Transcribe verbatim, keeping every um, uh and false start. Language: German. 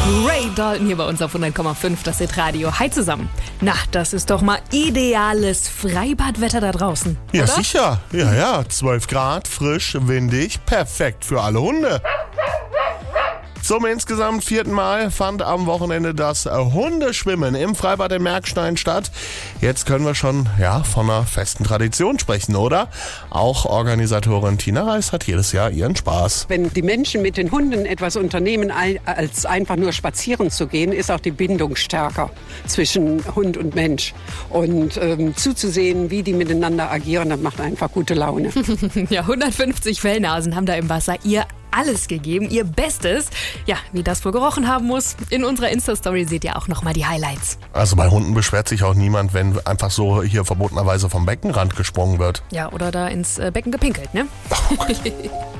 Ray Dalton hier bei uns auf hundert Komma fünf, das Hit-Radio. Hi zusammen. Na, das ist doch mal ideales Freibadwetter da draußen, Ja, oder? sicher. Ja, ja. zwölf Grad, frisch, windig, perfekt für alle Hunde. Zum insgesamt vierten Mal fand am Wochenende das Hundeschwimmen im Freibad in Merkstein statt. Jetzt können wir schon ja, von einer festen Tradition sprechen, oder? Auch Organisatorin Tina Reis hat jedes Jahr ihren Spaß. Wenn die Menschen mit den Hunden etwas unternehmen, als einfach nur spazieren zu gehen, ist auch die Bindung stärker zwischen Hund und Mensch. Und ähm, zuzusehen, wie die miteinander agieren, das macht einfach gute Laune. Ja, hundertfünfzig Fellnasen haben da im Wasser ihr alles gegeben, ihr Bestes. Ja, wie das wohl gerochen haben muss, in unserer Insta-Story seht ihr auch nochmal die Highlights. Also bei Hunden beschwert sich auch niemand, wenn einfach so hier verbotenerweise vom Beckenrand gesprungen wird. Ja, oder da ins äh, Becken gepinkelt, ne? Oh Gott.